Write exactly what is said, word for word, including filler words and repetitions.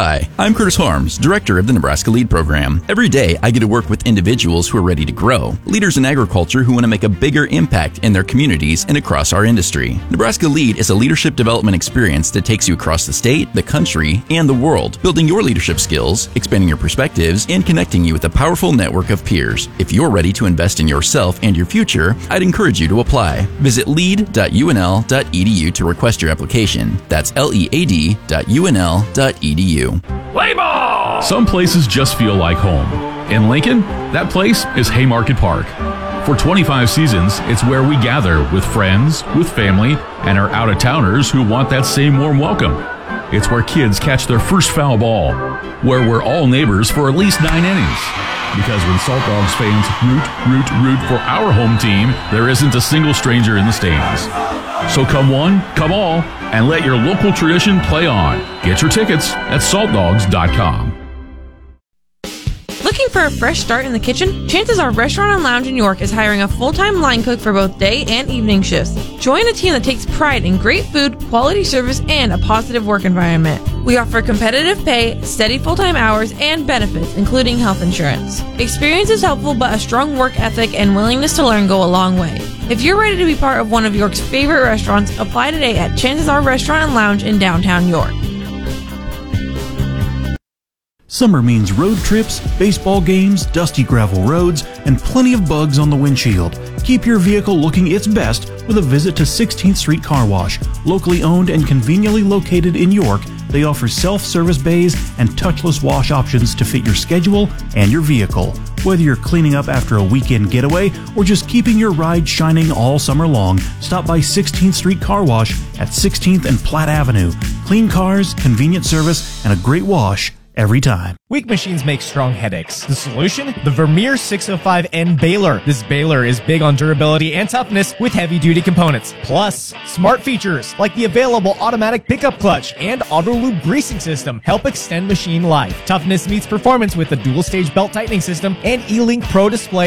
Hi, I'm Curtis Harms, Director of the Nebraska LEAD program. Every day, I get to work with individuals who are ready to grow, leaders in agriculture who want to make a bigger impact in their communities and across our industry. Nebraska LEAD is a leadership development experience that takes you across the state, the country, and the world, building your leadership skills, expanding your perspectives, and connecting you with a powerful network of peers. If you're ready to invest in yourself and your future, I'd encourage you to apply. Visit lead dot u n l dot e d u to request your application. That's L E A D dot U N L dot E D U. Play ball! Some places just feel like home. In Lincoln, that place is Haymarket Park. For twenty-five seasons, it's where we gather with friends, with family, and our out-of-towners who want that same warm welcome. It's where kids catch their first foul ball, where we're all neighbors for at least nine innings. Because when Salt Dogs fans root, root, root for our home team, there isn't a single stranger in the stands. So come one, come all, and let your local tradition play on. Get your tickets at salt dogs dot com. Looking for a fresh start in the kitchen? Chances Are Restaurant and Lounge in York is hiring a full-time line cook for both day and evening shifts. Join a team that takes pride in great food, quality service, and a positive work environment. We offer competitive pay, steady full-time hours, and benefits, including health insurance. Experience is helpful, but a strong work ethic and willingness to learn go a long way. If you're ready to be part of one of York's favorite restaurants, apply today at Chances Are Restaurant and Lounge in downtown York. Summer means road trips, baseball games, dusty gravel roads, and plenty of bugs on the windshield. Keep your vehicle looking its best with a visit to sixteenth Street Car Wash. Locally owned and conveniently located in York, they offer self-service bays and touchless wash options to fit your schedule and your vehicle. Whether you're cleaning up after a weekend getaway or just keeping your ride shining all summer long, stop by sixteenth Street Car Wash at sixteenth and Platt Avenue. Clean cars, convenient service, and a great wash every time. Weak machines make strong headaches. The solution? The Vermeer six oh five N baler. This baler is big on durability and toughness with heavy-duty components. Plus, smart features like the available automatic pickup clutch and auto-lube greasing system help extend machine life. Toughness meets performance with the dual-stage belt tightening system and E-Link Pro display